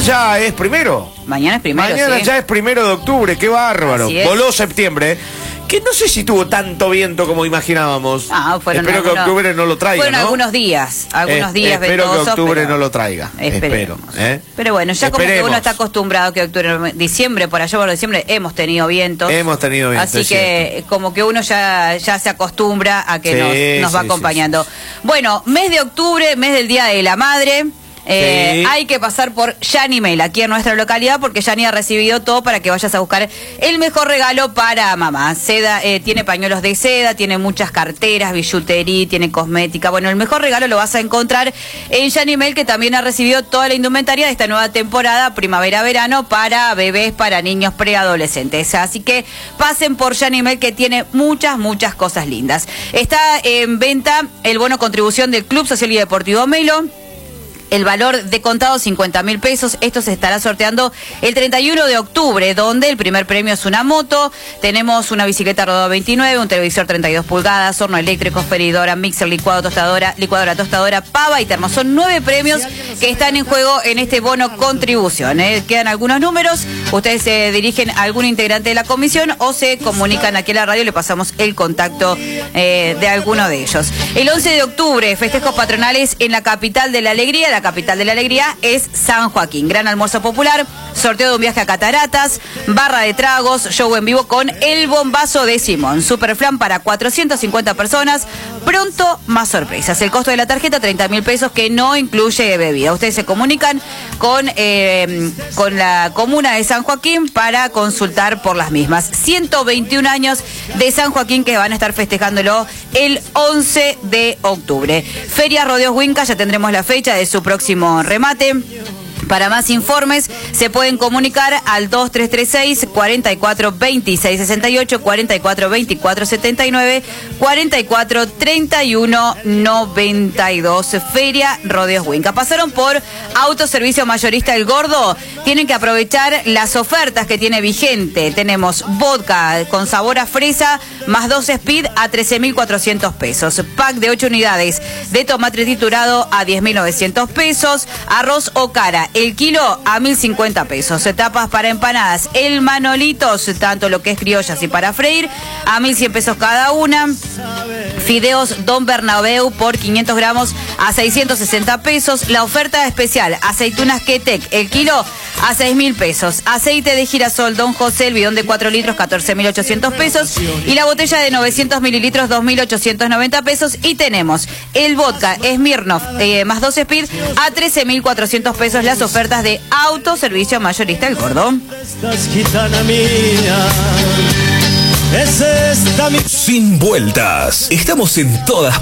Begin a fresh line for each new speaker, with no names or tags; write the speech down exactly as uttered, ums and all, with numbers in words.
ya es primero.
Mañana es primero,
Mañana
sí.
ya es primero de octubre, qué bárbaro.
Así es.
Voló septiembre. Que no sé si tuvo tanto viento como imaginábamos.
Ah, fueron
Espero
algunos,
que octubre no lo traiga,
Fueron
¿no?
algunos días, algunos
Eh,
días
espero
ventosos,
que octubre
pero
no lo traiga.
esperemos.
Espero. ¿eh?
Pero bueno, ya como que
Esperemos.
uno está acostumbrado que octubre, diciembre, por allá por diciembre, hemos tenido vientos.
Hemos tenido vientos,
Así
es
que
cierto.
como que uno ya, ya se acostumbra a que
Sí,
nos, nos va
sí,
acompañando.
sí,
Bueno, mes de octubre, mes del Día de la Madre. Eh,
Sí.
Hay que pasar por Yani Mail aquí en nuestra localidad porque Yani ha recibido todo para que vayas a buscar el mejor regalo para mamá. Seda, eh, tiene pañuelos de seda, tiene muchas carteras, billutería, tiene cosmética. Bueno, el mejor regalo lo vas a encontrar en Yani Mail, que también ha recibido toda la indumentaria de esta nueva temporada primavera-verano para bebés, para niños preadolescentes. Así que pasen por Yani Mail, que tiene muchas, muchas cosas lindas. Está en venta el bono contribución del Club Social y Deportivo Melo. El valor de contado cincuenta mil pesos. Esto se estará sorteando el treinta y uno de octubre, donde el primer premio es una moto. Tenemos una bicicleta Rodado veintinueve, un televisor treinta y dos pulgadas, horno eléctrico, feridora, mixer, licuado, tostadora, licuadora, tostadora, pava y termo. Son nueve premios que están en juego en este bono contribución. ¿eh? Quedan algunos números. Ustedes se dirigen a algún integrante de la comisión o se comunican aquí a la radio y le pasamos el contacto eh, de alguno de ellos. El once de octubre, festejos patronales en la capital de la alegría. La capital de la alegría es San Joaquín. Gran almuerzo popular, sorteo de un viaje a Cataratas, barra de tragos, show en vivo con El Bombazo de Simón. Superflan para cuatrocientas cincuenta personas. Pronto más sorpresas. El costo de la tarjeta, treinta mil pesos, que no incluye bebida. Ustedes se comunican con, eh, con la comuna de San Joaquín para consultar por las mismas. ciento veintiún años de San Joaquín que van a estar festejándolo el once de octubre. Feria Rodeos Huinca, ya tendremos la fecha de su próximo remate. Para más informes se pueden comunicar al dos tres tres seis, cuatro cuatro dos seis seis ocho, cuatro cuatro dos cuatro siete nueve, cuatro cuatro tres uno nueve dos. Feria Rodeos Huinca. Pasaron por Autoservicio Mayorista El Gordo. Tienen que aprovechar las ofertas que tiene vigente. Tenemos vodka con sabor a fresa más dos Speed a trece mil cuatrocientos pesos. Pack de ocho unidades de tomate triturado a diez mil novecientos pesos. Arroz o cara, el kilo a mil cincuenta pesos. Tapas para empanadas, el Manolitos, tanto lo que es criollas y para freír, a mil cien pesos cada una. Fideos Don Bernabéu por quinientos gramos a seiscientos sesenta pesos. La oferta especial, aceitunas Ketec, el kilo a seis mil pesos. Aceite de girasol Don José, el bidón de cuatro litros, catorce mil ochocientos pesos. Y la botella de novecientos mililitros, dos mil ochocientos noventa pesos. Y tenemos el vodka Smirnoff eh, más dos Speed a trece mil cuatrocientos pesos. Las ofertas de Autoservicio Mayorista El Gordo.
Estás gitana mía, es esta mi...
Sin vueltas. Estamos en todas